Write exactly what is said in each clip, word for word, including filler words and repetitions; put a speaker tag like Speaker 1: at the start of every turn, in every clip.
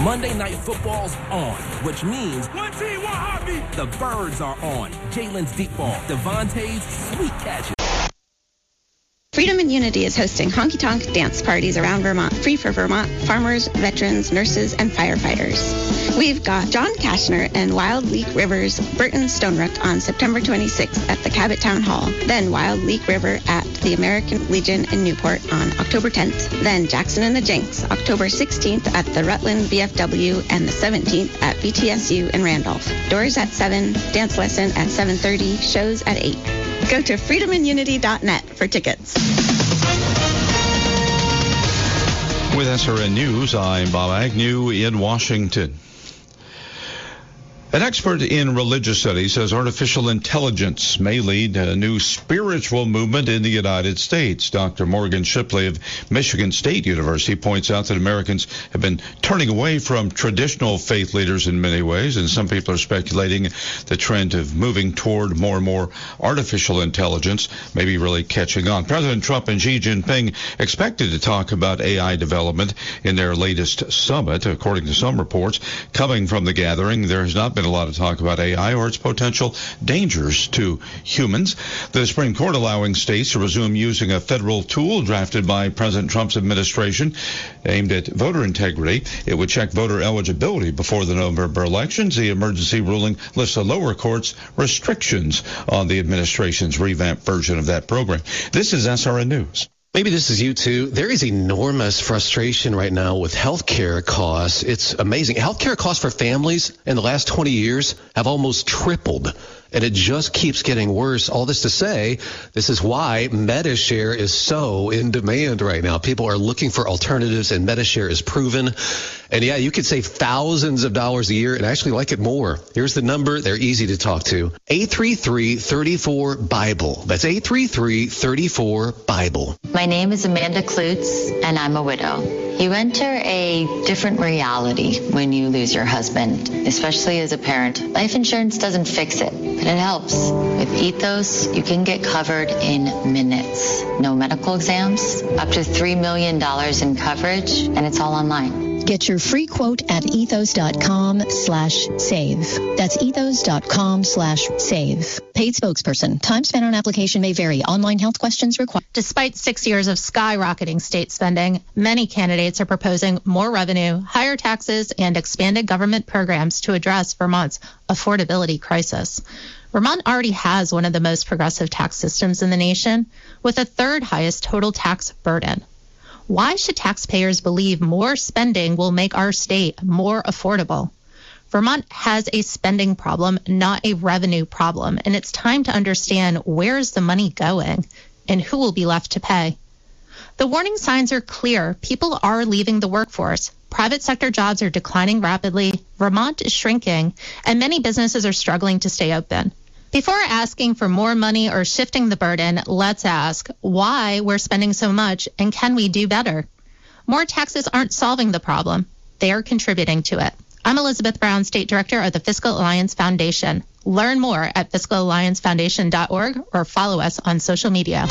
Speaker 1: Monday Night Football's on, which means
Speaker 2: one team, one heartbeat.
Speaker 1: The birds are on. Jalen's deep ball, Devontae's sweet catches.
Speaker 3: Freedom and Unity is hosting honky-tonk dance parties around Vermont, free for Vermont farmers, veterans, nurses, and firefighters. We've got John Kashner and Wild Leak River's Burton Stonerook on September twenty-sixth at the Cabot Town Hall. Then Wild Leak River at the American Legion in Newport on October tenth. Then Jackson and the Jinx, October sixteenth at the Rutland V F W and the seventeenth at V T S U in Randolph. Doors at seven, dance lesson at seven thirty, shows at eight. Go to freedom and unity dot net for tickets.
Speaker 4: With S R N News, I'm Bob Agnew in Washington. An expert in religious studies says artificial intelligence may lead to a new spiritual movement in the United States. Doctor Morgan Shipley of Michigan State University points out that Americans have been turning away from traditional faith leaders in many ways, and some people are speculating the trend of moving toward more and more artificial intelligence may be really catching on. President Trump and Xi Jinping expected to talk about A I development in their latest summit. According to some reports coming from the gathering, there has not been a lot of talk about A I or its potential dangers to humans. The Supreme Court allowing states to resume using a federal tool drafted by President Trump's administration aimed at voter integrity. It would check voter eligibility before the November elections. The emergency ruling lifts the lower court's restrictions on the administration's revamped version of that program. This is S R N News.
Speaker 5: Maybe this is you too. There is enormous frustration right now with healthcare costs. It's amazing. Healthcare costs for families in the last twenty years have almost tripled, and it just keeps getting worse. All this to say, this is why Medi-Share is so in demand right now. People are looking for alternatives, and Medi-Share is proven. And yeah, you could save thousands of dollars a year and actually like it more. Here's the number. They're easy to talk to. eight three three, three four, Bible. That's eight three three, three four, Bible.
Speaker 6: My name is Amanda Klutz, and I'm a widow. You enter a different reality when you lose your husband, especially as a parent. Life insurance doesn't fix it, but it helps. With Ethos, you can get covered in minutes. No medical exams, up to three million dollars in coverage, and it's all online.
Speaker 7: Get your free quote at ethos.com slash save. That's ethos.com slash save. Paid spokesperson. Time spent on application may vary. Online health questions required.
Speaker 8: Despite six years of skyrocketing state spending, many candidates are proposing more revenue, higher taxes, and expanded government programs to address Vermont's affordability crisis. Vermont already has one of the most progressive tax systems in the nation, with the third highest total tax burden. Why should taxpayers believe more spending will make our state more affordable? Vermont has a spending problem, not a revenue problem, and it's time to understand where is the money going and who will be left to pay. The warning signs are clear. People are leaving the workforce. Private sector jobs are declining rapidly. Vermont is shrinking, and many businesses are struggling to stay open. Before asking for more money or shifting the burden, let's ask why we're spending so much and can we do better? More taxes aren't solving the problem. They are contributing to it. I'm Elizabeth Brown, State Director of the Fiscal Alliance Foundation. Learn more at fiscal alliance foundation dot org or follow us on social media.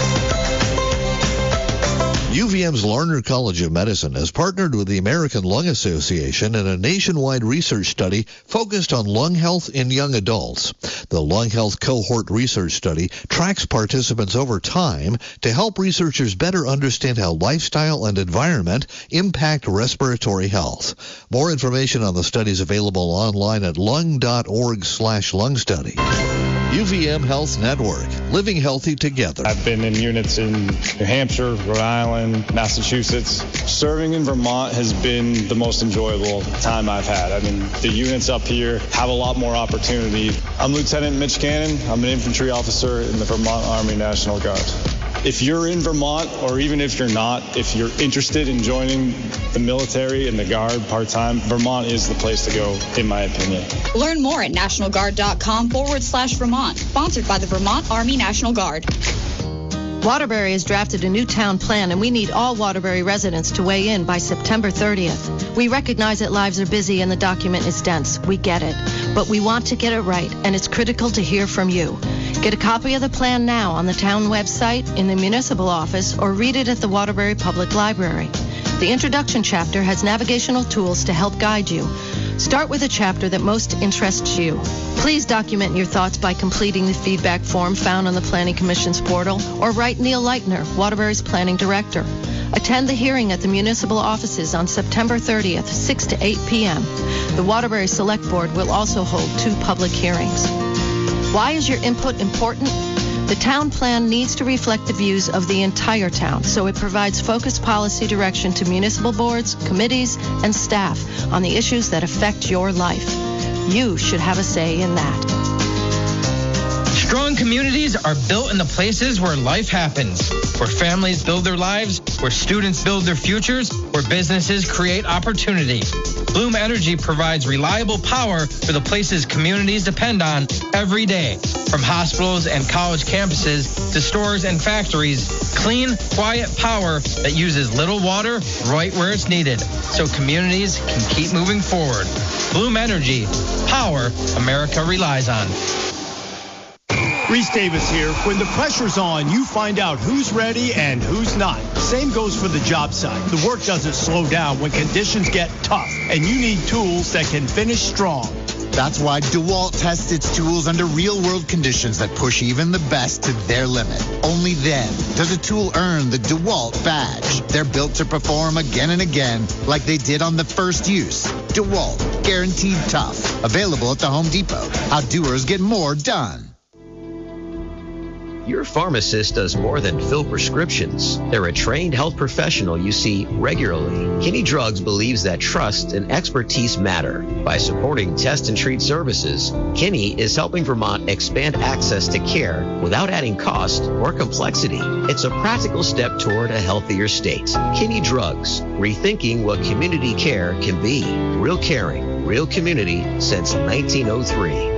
Speaker 9: U V M's Larner College of Medicine has partnered with the American Lung Association in a nationwide research study focused on lung health in young adults. The Lung Health Cohort Research Study tracks participants over time to help researchers better understand how lifestyle and environment impact respiratory health. More information on the study is available online at lung dot org slash lung study. U V M Health Network, living healthy together.
Speaker 10: I've been in units in New Hampshire, Rhode Island, Massachusetts. Serving in Vermont has been the most enjoyable time I've had. I mean, the units up here have a lot more opportunity. I'm Lieutenant Mitch Cannon. I'm an infantry officer in the Vermont Army National Guard. If you're in Vermont, or even if you're not, if you're interested in joining the military and the Guard part-time, Vermont is the place to go, in my opinion.
Speaker 11: Learn more at nationalguard.com forward slash Vermont. Sponsored by the Vermont Army National Guard.
Speaker 12: Waterbury has drafted a new town plan, and we need all Waterbury residents to weigh in by September thirtieth. We recognize that lives are busy and the document is dense. We get it. But we want to get it right, and it's critical to hear from you. Get a copy of the plan now on the town website, in the municipal office, or read it at the Waterbury Public Library. The introduction chapter has navigational tools to help guide you. Start with a chapter that most interests you. Please document your thoughts by completing the feedback form found on the Planning Commission's portal, or write Neil Leitner, Waterbury's Planning Director. Attend the hearing at the municipal offices on September thirtieth, six to eight p.m. The Waterbury Select Board will also hold two public hearings. Why is your input important? The town plan needs to reflect the views of the entire town, so it provides focused policy direction to municipal boards, committees, and staff on the issues that affect your life. You should have a say in that.
Speaker 2: Strong communities are built in the places where life happens, where families build their lives, where students build their futures, where businesses create opportunity. Bloom Energy provides reliable power for the places communities depend on every day. From hospitals and college campuses to stores and factories, clean, quiet power that uses little water right where it's needed, so communities can keep moving forward. Bloom Energy, power America relies on.
Speaker 13: Reese Davis here. When the pressure's on, you find out who's ready and who's not. Same goes for the job site. The work doesn't slow down when conditions get tough, and you need tools that can finish strong.
Speaker 14: That's why DeWalt tests its tools under real-world conditions that push even the best to their limit. Only then does a tool earn the DeWalt badge. They're built to perform again and again like they did on the first use. DeWalt, guaranteed tough. Available at the Home Depot. How doers get more done.
Speaker 15: Your pharmacist does more than fill prescriptions. They're a trained health professional you see regularly. Kinney Drugs believes that trust and expertise matter. By supporting test and treat services, Kinney is helping Vermont expand access to care without adding cost or complexity. It's a practical step toward a healthier state. Kinney Drugs, rethinking what community care can be. Real caring, real community since nineteen oh three.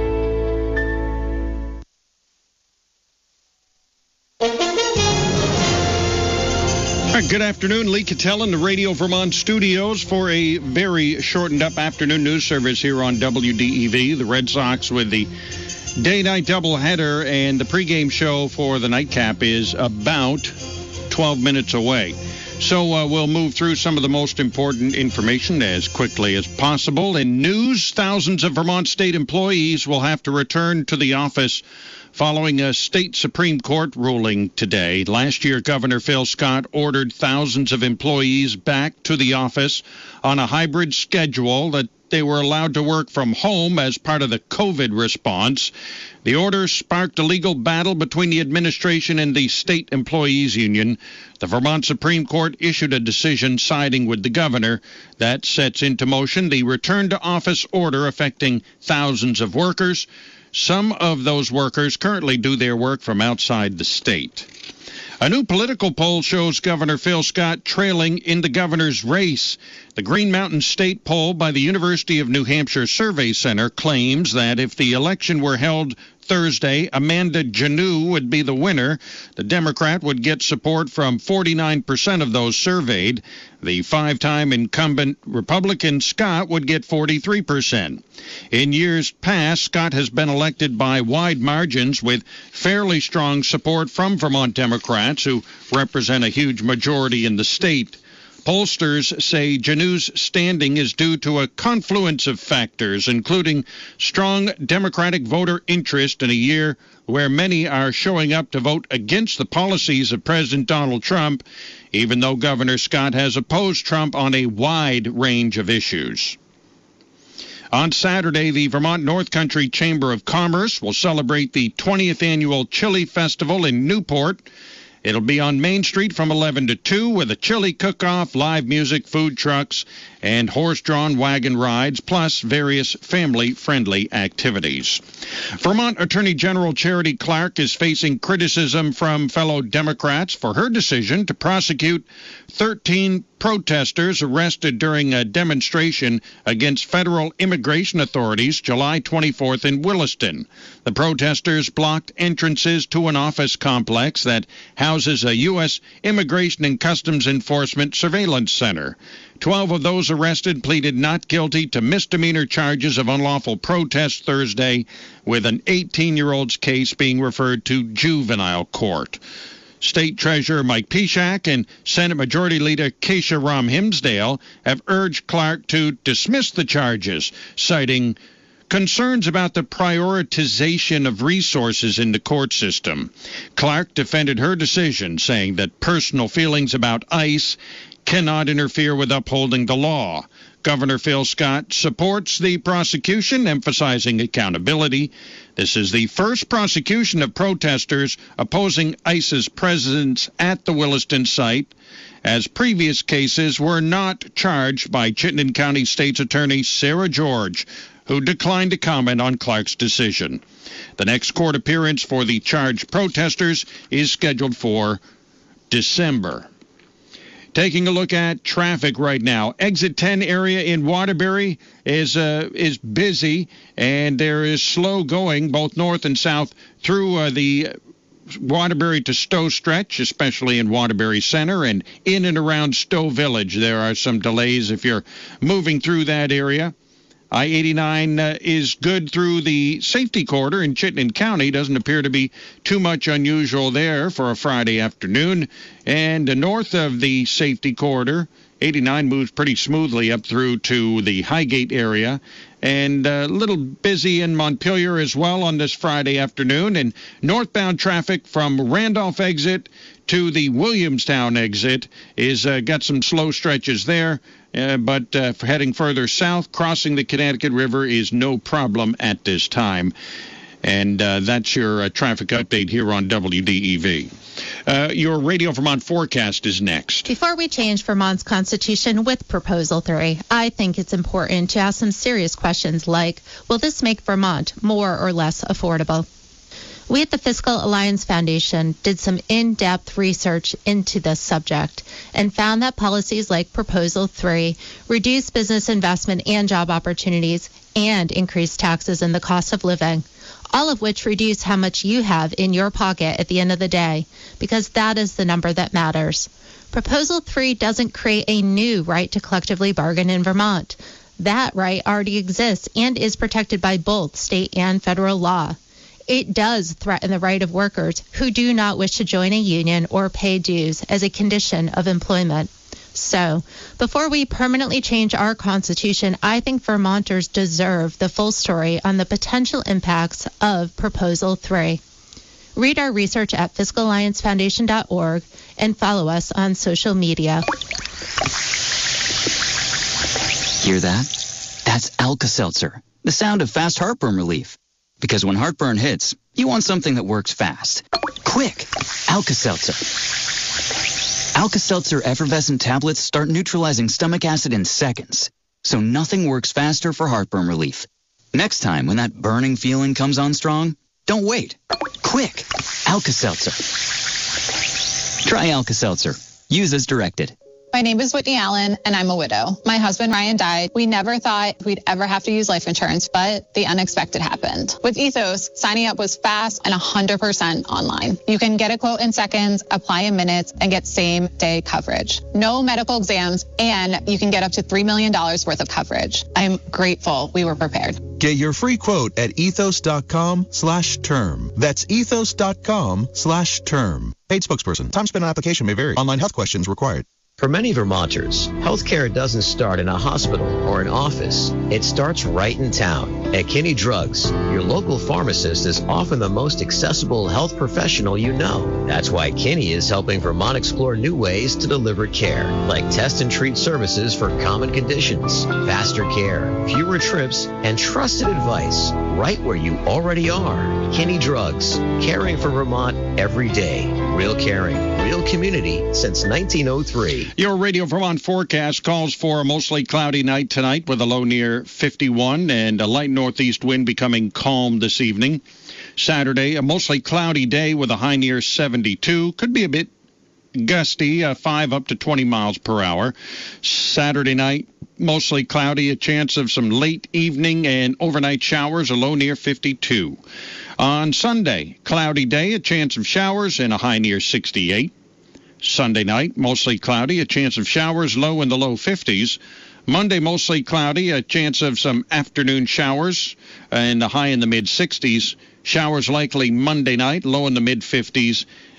Speaker 16: Good afternoon. Lee Cattell in the Radio Vermont studios for a very shortened up afternoon news service here on W D E V. The Red Sox with the day-night doubleheader, and the pregame show for the nightcap is about twelve minutes away. So uh, we'll move through some of the most important information as quickly as possible. In news, thousands of Vermont state employees will have to return to the office following a state Supreme Court ruling today. Last year, Governor Phil Scott ordered thousands of employees back to the office on a hybrid schedule that they were allowed to work from home as part of the COVID response. The order sparked a legal battle between the administration and the state employees union. The Vermont Supreme Court issued a decision siding with the governor. That sets into motion the return to office order affecting thousands of workers. Some of those workers currently do their work from outside the state. A new political poll shows Governor Phil Scott trailing in the governor's race. The Green Mountain State poll by the University of New Hampshire Survey Center claims that if the election were held Thursday, Amanda Janoo would be the winner. The Democrat would get support from forty-nine percent of those surveyed. The five-time incumbent Republican Scott would get forty-three percent. In years past, Scott has been elected by wide margins with fairly strong support from Vermont Democrats, who represent a huge majority in the state. Pollsters say Janoo's standing is due to a confluence of factors, including strong Democratic voter interest in a year where many are showing up to vote against the policies of President Donald Trump, even though Governor Scott has opposed Trump on a wide range of issues. On Saturday, the Vermont North Country Chamber of Commerce will celebrate the twentieth annual Chili Festival in Newport. It'll be on Main Street from eleven to two with a chili cook-off, live music, food trucks, and horse-drawn wagon rides, plus various family-friendly activities. Vermont Attorney General Charity Clark is facing criticism from fellow Democrats for her decision to prosecute thirteen protesters arrested during a demonstration against federal immigration authorities July twenty-fourth in Williston. The protesters blocked entrances to an office complex that houses a U S Immigration and Customs Enforcement surveillance center. Twelve of those arrested pleaded not guilty to misdemeanor charges of unlawful protest Thursday, with an eighteen-year-old's case being referred to juvenile court. State Treasurer Mike Pishak and Senate Majority Leader Keisha Ram Himsdale have urged Clark to dismiss the charges, citing concerns about the prioritization of resources in the court system. Clark defended her decision, saying that personal feelings about ICE cannot interfere with upholding the law. Governor Phil Scott supports the prosecution, emphasizing accountability. This is the first prosecution of protesters opposing ICE's presence at the Williston site, as previous cases were not charged by Chittenden County State's Attorney Sarah George, who declined to comment on Clark's decision. The next court appearance for the charged protesters is scheduled for December. Taking a look at traffic right now. Exit ten area in Waterbury is uh, is busy, and there is slow going both north and south through uh, the Waterbury to Stowe stretch, especially in Waterbury Center, and in and around Stowe Village. There are some delays if you're moving through that area. I eighty-nine uh, is good through the safety corridor in Chittenden County. Doesn't appear to be too much unusual there for a Friday afternoon. And uh, north of the safety corridor, eighty-nine moves pretty smoothly up through to the Highgate area. And a uh, little busy in Montpelier as well on this Friday afternoon. And northbound traffic from Randolph exit to the Williamstown exit is uh, got some slow stretches there. Uh, but uh, for heading further south, crossing the Connecticut River is no problem at this time. And uh, that's your uh, traffic update here on W D E V. Uh, your Radio Vermont forecast is next.
Speaker 8: Before we change Vermont's constitution with Proposal three, I think it's important to ask some serious questions like, will this make Vermont more or less affordable? We at the Fiscal Alliance Foundation did some in-depth research into this subject and found that policies like Proposal three reduce business investment and job opportunities and increase taxes and the cost of living, all of which reduce how much you have in your pocket at the end of the day, because that is the number that matters. Proposal three doesn't create a new right to collectively bargain in Vermont. That right already exists and is protected by both state and federal law. It does threaten the right of workers who do not wish to join a union or pay dues as a condition of employment. So, before we permanently change our Constitution, I think Vermonters deserve the full story on the potential impacts of Proposal three. Read our research at fiscal alliance foundation dot org and follow us on social media.
Speaker 17: Hear that? That's Alka-Seltzer, the sound of fast heartburn relief. Because when heartburn hits, you want something that works fast. Quick! Alka-Seltzer. Alka-Seltzer effervescent tablets start neutralizing stomach acid in seconds, so nothing works faster for heartburn relief. Next time when that burning feeling comes on strong, don't wait. Quick! Alka-Seltzer. Try Alka-Seltzer. Use as directed.
Speaker 18: My name is Whitney Allen, and I'm a widow. My husband, Ryan, died. We never thought we'd ever have to use life insurance, but the unexpected happened. With Ethos, signing up was fast and one hundred percent online. You can get a quote in seconds, apply in minutes, and get same-day coverage. No medical exams, and you can get up to three million dollars worth of coverage. I'm grateful we were prepared.
Speaker 19: Get your free quote at ethos.com slash term. That's ethos.com slash term. Paid spokesperson. Time spent on application may vary. Online health questions required.
Speaker 15: For many Vermonters, healthcare doesn't start in a hospital or an office. It starts right in town. At Kinney Drugs, your local pharmacist is often the most accessible health professional you know. That's why Kinney is helping Vermont explore new ways to deliver care, like test and treat services for common conditions, faster care, fewer trips, and trusted advice right where you already are. Kinney Drugs, caring for Vermont every day. Real caring, real community since nineteen oh three.
Speaker 16: Your Radio Vermont forecast calls for a mostly cloudy night tonight with a low near fifty-one and a light northeast wind becoming calm this evening. Saturday, a mostly cloudy day with a high near seventy-two. Could be a bit gusty, uh, five up to twenty miles per hour. Saturday night, mostly cloudy, a chance of some late evening and overnight showers, a low near fifty-two. On Sunday, cloudy day, a chance of showers and a high near sixty-eight. Sunday night, mostly cloudy, a chance of showers, low in the low fifties. Monday, mostly cloudy, a chance of some afternoon showers, and a high in the mid-sixties. Showers likely Monday night, low in the mid-fifties.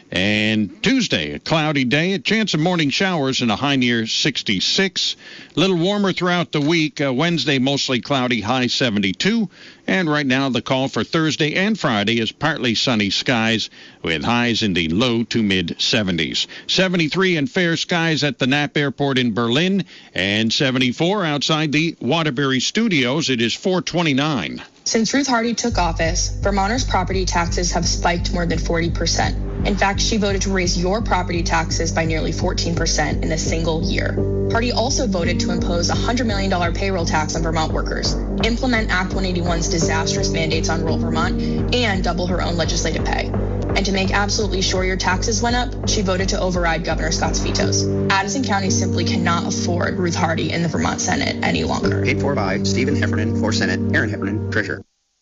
Speaker 16: And Tuesday, a cloudy day, a chance of morning showers and a high near sixty-six. A little warmer throughout the week. Uh, Wednesday, mostly cloudy, high seventy-two. And right now, the call for Thursday and Friday is partly sunny skies with highs in the low to mid-seventies. seventy-three and fair skies at the Knapp Airport in Berlin, and seventy-four outside the Waterbury Studios. It is four twenty-nine.
Speaker 20: Since Ruth Hardy took office, Vermonters' property taxes have spiked more than forty percent. In fact, she voted to raise your property taxes by nearly fourteen percent in a single year. Hardy also voted to impose a one hundred million dollars payroll tax on Vermont workers, implement Act one eighty-one's disastrous mandates on rural Vermont, and double her own legislative pay. And to make absolutely sure your taxes went up, she voted to override Governor Scott's vetoes. Addison County simply cannot afford Ruth Hardy in the Vermont Senate any longer.
Speaker 21: Paid for by Stephen Heffernan for Senate, Aaron Heffernan, Treasurer.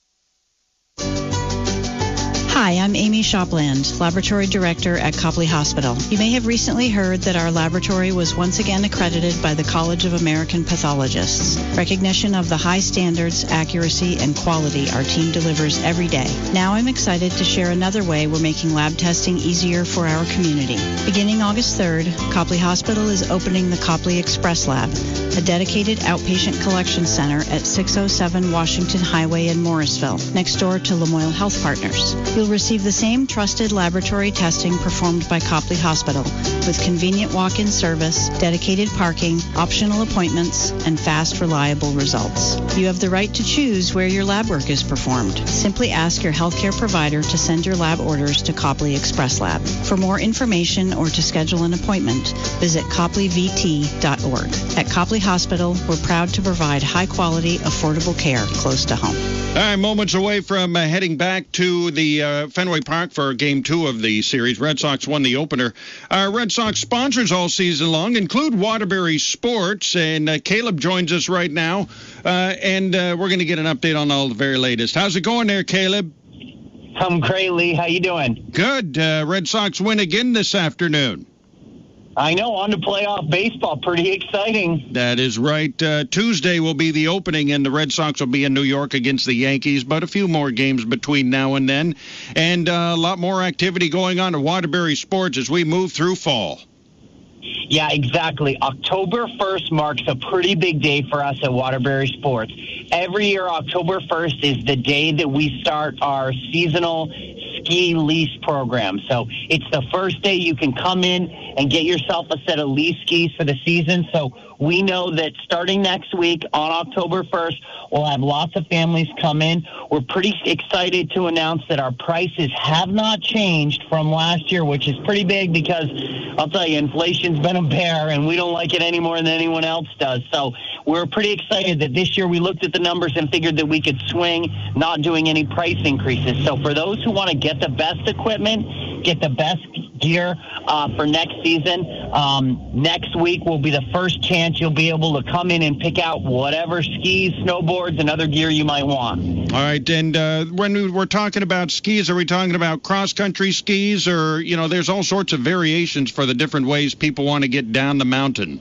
Speaker 22: Hi, I'm Amy Shopland, Laboratory Director at Copley Hospital. You may have recently heard that our laboratory was once again accredited by the College of American Pathologists. Recognition of the high standards, accuracy, and quality our team delivers every day. Now I'm excited to share another way we're making lab testing easier for our community. Beginning August third, Copley Hospital is opening the Copley Express Lab, a dedicated outpatient collection center at six oh seven Washington Highway in Morrisville, next door to Lamoille Health Partners. You'll receive the same trusted laboratory testing performed by Copley Hospital, with convenient walk-in service, dedicated parking, optional appointments, and fast, reliable results. You have the right to choose where your lab work is performed. Simply ask your healthcare provider to send your lab orders to Copley Express Lab. For more information or to schedule an appointment, visit copley v t dot org. At Copley Hospital, we're proud to provide high-quality, affordable care close to home.
Speaker 16: All right, moments away from uh, heading back to the uh, Fenway Park for Game two of the series. Red Sox won the opener. Our Red Sox sponsors all season long include Waterbury Sports, and uh, Caleb joins us right now, uh, and uh, we're going to get an update on all the very latest. How's it going there, Caleb?
Speaker 23: I'm great, Lee. How you doing?
Speaker 16: Good. Uh, Red Sox win again this afternoon.
Speaker 23: I know, on to playoff baseball. Pretty exciting.
Speaker 16: That is right. Uh, Tuesday will be the opening, and the Red Sox will be in New York against the Yankees, but a few more games between now and then, and uh, a lot more activity going on at Waterbury Sports as we move through fall.
Speaker 23: Yeah, exactly. October first marks a pretty big day for us at Waterbury Sports. Every year, October first is the day that we start our seasonal ski lease program. So it's the first day you can come in and get yourself a set of lease skis for the season. So we know that starting next week on October first, we'll have lots of families come in. We're pretty excited to announce that our prices have not changed from last year, which is pretty big because I'll tell you, inflation's been a bear and we don't like it any more than anyone else does. So we're pretty excited that this year we looked at the numbers and figured that we could swing not doing any price increases. So for those who want to get the best equipment, get the best gear uh, for next season, um, next week will be the first chance you'll be able to come in and pick out whatever skis, snowboards, and other gear you might want.
Speaker 16: All right, and uh, when we're talking about skis, are we talking about cross-country skis, or, you know, there's all sorts of variations for the different ways people want to get down the mountain?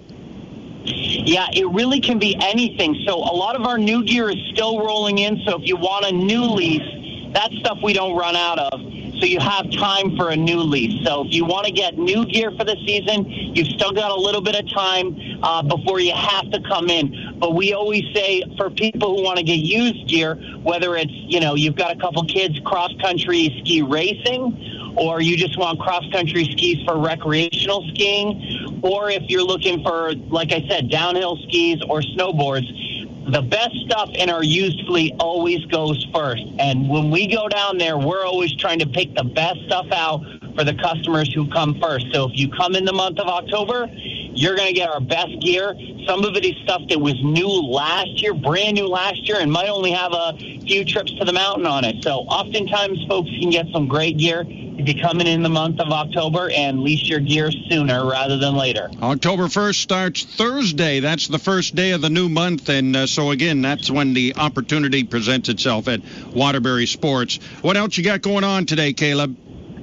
Speaker 23: Yeah, it really can be anything. So a lot of our new gear is still rolling in, so if you want a new lease, that's stuff we don't run out of. So you have time for a new lease. So if you want to get new gear for the season, you've still got a little bit of time uh, before you have to come in. But we always say for people who want to get used gear, whether it's, you know, you've got a couple kids cross-country ski racing, or you just want cross-country skis for recreational skiing, or if you're looking for, like I said, downhill skis or snowboards, the best stuff in our used fleet always goes first. And when we go down there, we're always trying to pick the best stuff out for the customers who come first. So if you come in the month of October, you're going to get our best gear. Some of it is stuff that was new last year, brand new last year, and might only have a few trips to the mountain on it. So oftentimes folks can get some great gear if you come in in the month of October and lease your gear sooner rather than later.
Speaker 16: October first starts Thursday. That's the first day of the new month. And uh, so, again, that's when the opportunity presents itself at Waterbury Sports. What else you got going on today, Caleb?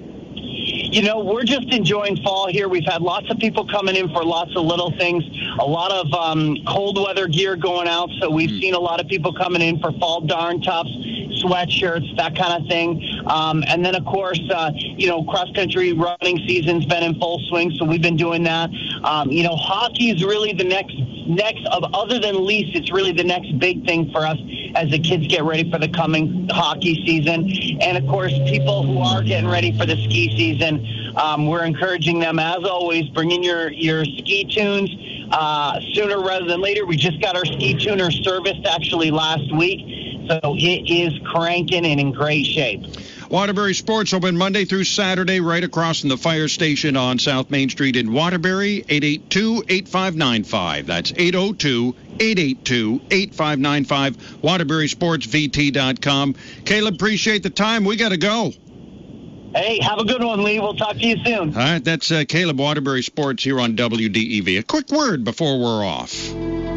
Speaker 23: You know, we're just enjoying fall here. We've had lots of people coming in for lots of little things, a lot of um, cold weather gear going out. So we've mm. seen a lot of people coming in for fall darn toughs, sweatshirts, that kind of thing. Um, and then, of course, uh, you know, cross-country running season's been in full swing, so we've been doing that. Um, you know, hockey is really the next, next of other than Lease, it's really the next big thing for us as the kids get ready for the coming hockey season. And, of course, people who are getting ready for the ski season, um, we're encouraging them, as always, bring in your, your ski tunes uh, sooner rather than later. We just got our ski tuner serviced actually last week, so it is cranking and in great shape.
Speaker 16: Waterbury Sports open Monday through Saturday right across from the fire station on South Main Street in Waterbury, eight eight two, eight five nine five. That's eight oh two, eight eight two, eight five nine five, waterbury sports v t dot com. Caleb, appreciate the time. We got to go.
Speaker 23: Hey, have a good one, Lee. We'll talk to you soon.
Speaker 16: All right, that's uh, Caleb, Waterbury Sports here on W D E V. A quick word before we're off.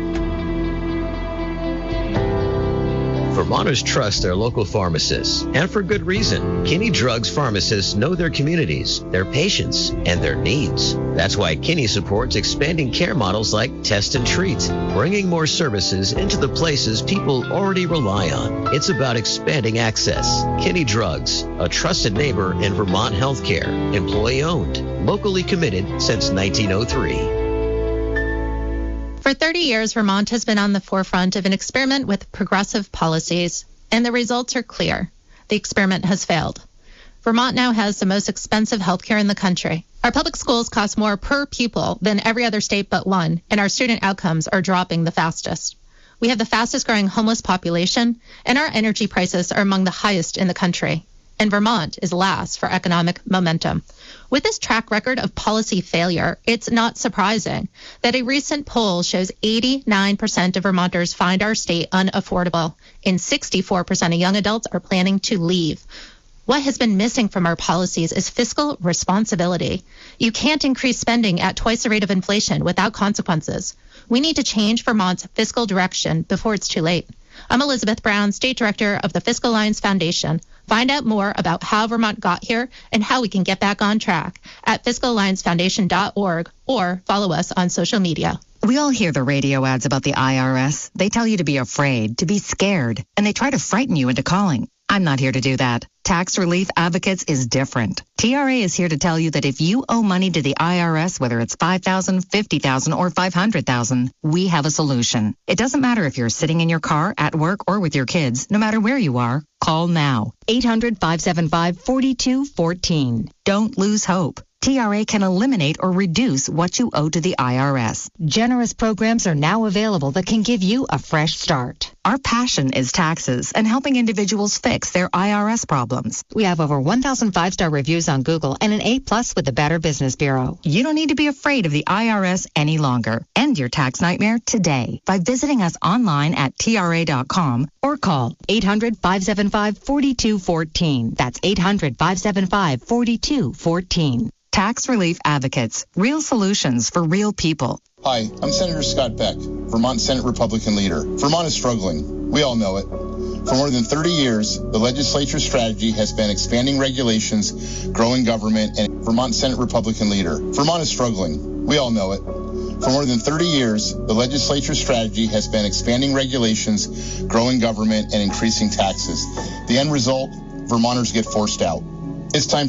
Speaker 15: Vermonters trust their local pharmacists, and for good reason. Kinney Drugs pharmacists know their communities, their patients, and their needs. That's why Kinney supports expanding care models like Test and Treat, bringing more services into the places people already rely on. It's about expanding access. Kinney Drugs, a trusted neighbor in Vermont healthcare, employee-owned, locally committed since nineteen oh three.
Speaker 8: For thirty years, Vermont has been on the forefront of an experiment with progressive policies, and the results are clear. The experiment has failed. Vermont now has the most expensive health care in the country. Our public schools cost more per pupil than every other state but one, and our student outcomes are dropping the fastest. We have the fastest growing homeless population, and our energy prices are among the highest in the country. And Vermont is last for economic momentum. With this track record of policy failure, it's not surprising that a recent poll shows eighty-nine percent of Vermonters find our state unaffordable, and sixty-four percent of young adults are planning to leave. What has been missing from our policies is fiscal responsibility. You can't increase spending at twice the rate of inflation without consequences. We need to change Vermont's fiscal direction before it's too late. I'm Elizabeth Brown, State Director of the Fiscal Alliance Foundation. Find out more about how Vermont got here and how we can get back on track at fiscal alliance foundation dot org or follow us on social media.
Speaker 1: We all hear the radio ads about the I R S. They tell you to be afraid, to be scared, and they try to frighten you into calling. I'm not here to do that. Tax Relief Advocates is different. T R A is here to tell you that if you owe money to the I R S, whether it's five thousand dollars, fifty thousand dollars, or five hundred thousand dollars, we have a solution. It doesn't matter if you're sitting in your car, at work, or with your kids. No matter where you are, call now. eight hundred, five seven five, four two one four. Don't lose hope. T R A can eliminate or reduce what you owe to the I R S. Generous programs are now available that can give you a fresh start. Our passion is taxes and helping individuals fix their I R S problems. We have over one thousand five-star reviews on Google and an A plus with the Better Business Bureau. You don't need to be afraid of the I R S any longer. End your tax nightmare today by visiting us online at T R A dot com or call eight hundred, five seven five, four two one four. That's eight hundred, five seven five, four two one four. Tax Relief Advocates, real solutions for real people.
Speaker 3: Hi, I'm Senator Scott Beck, Vermont Senate Republican leader. Vermont is struggling. We all know it. For more than thirty years, the legislature's strategy has been expanding regulations, growing government, and Vermont Senate Republican leader. Vermont is struggling. We all know it. For more than thirty years, the legislature's strategy has been expanding regulations, growing government, and increasing taxes. The end result, Vermonters get forced out. It's time